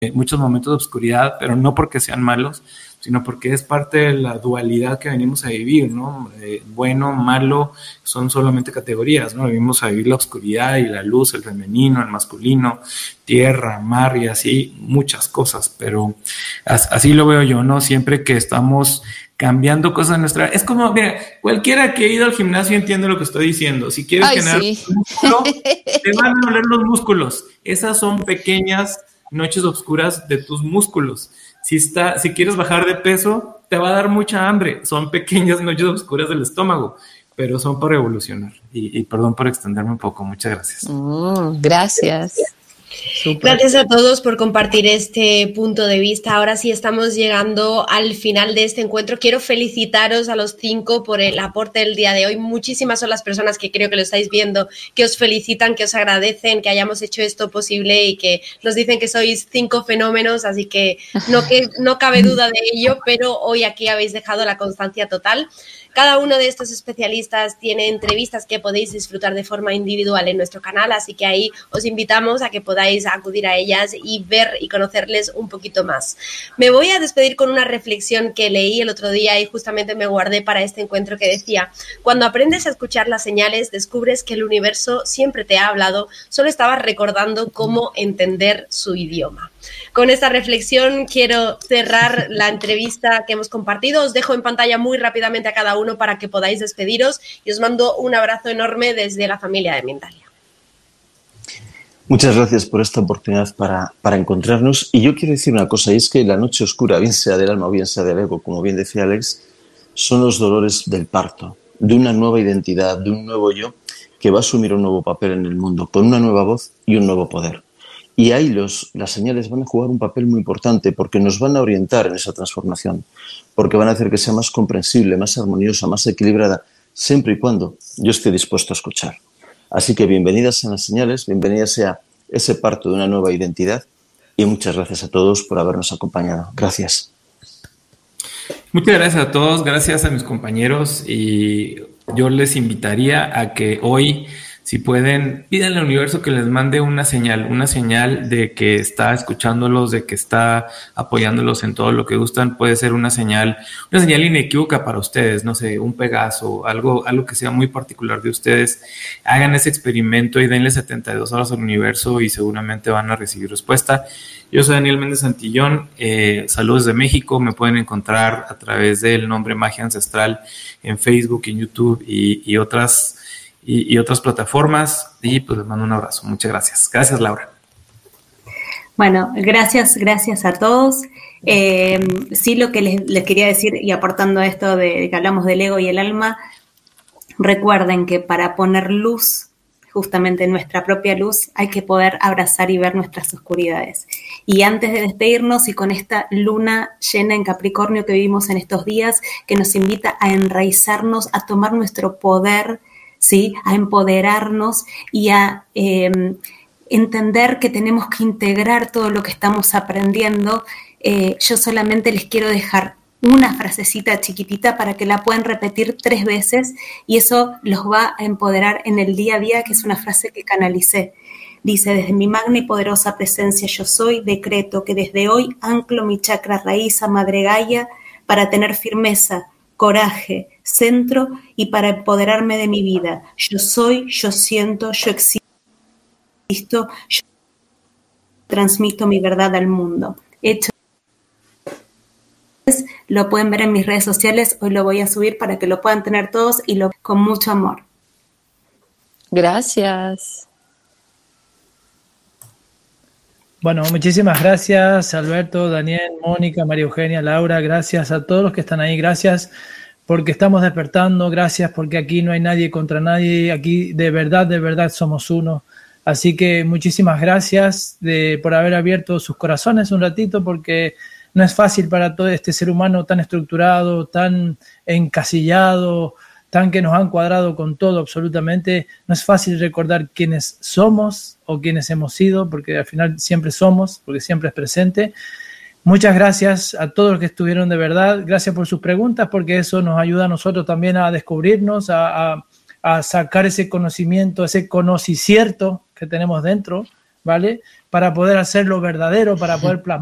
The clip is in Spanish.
muchos momentos de oscuridad, pero no porque sean malos, sino porque es parte de la dualidad que venimos a vivir, ¿no? Bueno, malo, son solamente categorías, ¿no? Venimos a vivir la oscuridad y la luz, el femenino, el masculino, tierra, mar y así, muchas cosas, pero así lo veo yo, ¿no? Siempre que estamos cambiando cosas en nuestra... Es como, mira, cualquiera que ha ido al gimnasio entiende lo que estoy diciendo. Si quieres generar músculo, te van a doler los músculos. Esas son pequeñas noches oscuras de tus músculos. Si quieres bajar de peso, te va a dar mucha hambre. Son pequeñas noches oscuras del estómago, pero son para evolucionar. Y perdón por extenderme un poco. Muchas gracias. Gracias. Super. Gracias a todos por compartir este punto de vista. Ahora sí estamos llegando al final de este encuentro. Quiero felicitaros a los 5 por el aporte del día de hoy. Muchísimas son las personas que creo que lo estáis viendo, que os felicitan, que os agradecen que hayamos hecho esto posible y que nos dicen que sois 5 fenómenos, así que no cabe duda de ello, pero hoy aquí habéis dejado la constancia total. Cada uno de estos especialistas tiene entrevistas que podéis disfrutar de forma individual en nuestro canal, así que ahí os invitamos a que podáis acudir a ellas y ver y conocerles un poquito más. Me voy a despedir con una reflexión que leí el otro día y justamente me guardé para este encuentro, que decía: cuando aprendes a escuchar las señales, descubres que el universo siempre te ha hablado, solo estabas recordando cómo entender su idioma. Con esta reflexión quiero cerrar la entrevista que hemos compartido. Os dejo en pantalla muy rápidamente a cada uno para que podáis despediros y os mando un abrazo enorme desde la familia de Mindalia. Muchas gracias por esta oportunidad para encontrarnos. Y yo quiero decir una cosa, y es que la noche oscura, bien sea del alma o bien sea del ego, como bien decía Alex, son los dolores del parto, de una nueva identidad, de un nuevo yo que va a asumir un nuevo papel en el mundo, con una nueva voz y un nuevo poder. Y ahí las señales van a jugar un papel muy importante porque nos van a orientar en esa transformación, porque van a hacer que sea más comprensible, más armoniosa, más equilibrada, siempre y cuando yo esté dispuesto a escuchar. Así que bienvenidas sean las señales, bienvenidas sea ese parto de una nueva identidad y muchas gracias a todos por habernos acompañado. Gracias. Muchas gracias a todos, gracias a mis compañeros y yo les invitaría a que hoy, si pueden, pídanle al universo que les mande una señal de que está escuchándolos, de que está apoyándolos en todo lo que gustan. Puede ser una señal inequívoca para ustedes, no sé, un Pegaso, algo que sea muy particular de ustedes. Hagan ese experimento y denle 72 horas al universo y seguramente van a recibir respuesta. Yo soy Daniel Méndez Santillón, saludos de México. Me pueden encontrar a través del nombre Magia Ancestral en Facebook, en YouTube y otras plataformas, y pues les mando un abrazo. Muchas gracias. Gracias, Laura. Bueno, gracias a todos. Sí, lo que les quería decir, y aportando a esto de que hablamos del ego y el alma, recuerden que para poner luz, justamente nuestra propia luz, hay que poder abrazar y ver nuestras oscuridades. Y antes de despedirnos, y con esta luna llena en Capricornio que vivimos en estos días, que nos invita a enraizarnos, a tomar nuestro poder, ¿sí?, a empoderarnos y a entender que tenemos que integrar todo lo que estamos aprendiendo. Yo solamente les quiero dejar una frasecita chiquitita para que la puedan repetir 3 veces y eso los va a empoderar en el día a día, que es una frase que canalicé. Dice: desde mi magna y poderosa presencia yo soy, decreto que desde hoy anclo mi chakra raíz a Madre Gaia para tener firmeza, coraje, centro y para empoderarme de mi vida. Yo soy, yo siento, yo existo, yo transmito mi verdad al mundo. Hecho, lo pueden ver en mis redes sociales, hoy lo voy a subir para que lo puedan tener todos y con mucho amor. Gracias. Bueno, muchísimas gracias, Alberto, Daniel, Mónica, María Eugenia, Laura. Gracias a todos los que están ahí. Gracias porque estamos despertando. Gracias porque aquí no hay nadie contra nadie. Aquí de verdad somos uno. Así que muchísimas gracias por haber abierto sus corazones un ratito, porque no es fácil para todo este ser humano tan estructurado, tan encasillado, tan que nos han cuadrado con todo absolutamente. No es fácil recordar quiénes somos o quiénes hemos sido, porque al final siempre somos, porque siempre es presente. Muchas gracias a todos los que estuvieron de verdad. Gracias por sus preguntas, porque eso nos ayuda a nosotros también a descubrirnos, a sacar ese conocimiento, ese conocicierto que tenemos dentro, ¿vale? Para poder hacerlo verdadero, para poder plasmar